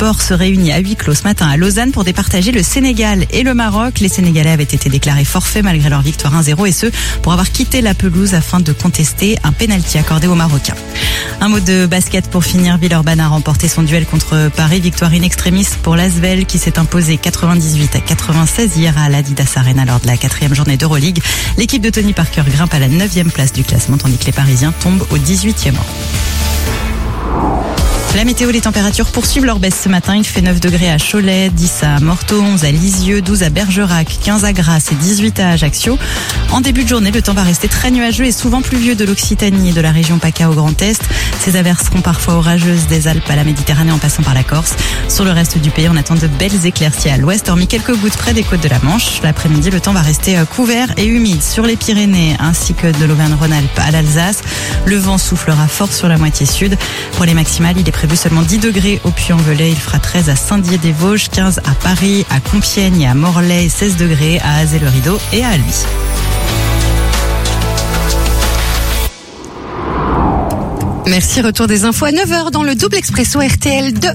sport se réunit à huis clos ce matin à Lausanne pour départager le Sénégal et le Maroc. Les Sénégalais avaient été déclarés forfaits malgré leur victoire 1-0 et ce, pour avoir quitté la pelouse afin de contester un pénalty accordé aux Marocains. Un mot de basket pour finir. Villeurbanne a remporté son duel contre Paris. Victoire in extremis pour l'Asvel qui s'est imposé 98-96 hier à l'Adidas Arena lors de la 4e journée d'Euroleague. L'équipe de Tony Parker grimpe à la 9e place du classement tandis que les Parisiens tombent au 18e rang. La météo, les températures poursuivent leur baisse ce matin. Il fait 9 degrés à Cholet, 10 à Morteau, 11 à Lisieux, 12 à Bergerac, 15 à Grasse et 18 à Ajaccio. En début de journée, le temps va rester très nuageux et souvent pluvieux de l'Occitanie et de la région PACA au Grand Est. Ces averses seront parfois orageuses des Alpes à la Méditerranée en passant par la Corse. Sur le reste du pays, on attend de belles éclaircies à l'ouest, hormis quelques gouttes près des côtes de la Manche. L'après-midi, le temps va rester couvert et humide sur les Pyrénées ainsi que de l'Auvergne-Rhône-Alpes à l'Alsace. Le vent soufflera fort sur la moitié sud. Pour les maximales, il est prévu seulement 10 degrés au Puy-en-Velay. Il fera 13 à Saint-Dié-des-Vosges, 15 à Paris, à Compiègne et à Morlaix, 16 degrés à Azay-le-Rideau et à Albi. Merci, retour des infos à 9h dans le double expresso RTL 2.